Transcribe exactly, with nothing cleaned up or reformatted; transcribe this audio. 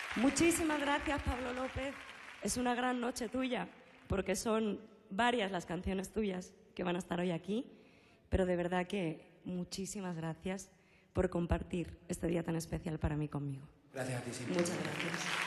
Muchísimas gracias, Pablo López. Es una gran noche tuya, porque son varias las canciones tuyas que van a estar hoy aquí, pero de verdad que muchísimas gracias por compartir este día tan especial para mí conmigo. Gracias a ti, Silvia. Muchas gracias.